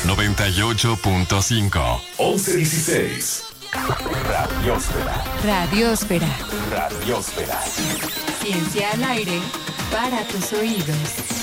98.5. 1116. Radiósfera. Radiósfera. Radiósfera. Ciencia al aire para tus oídos.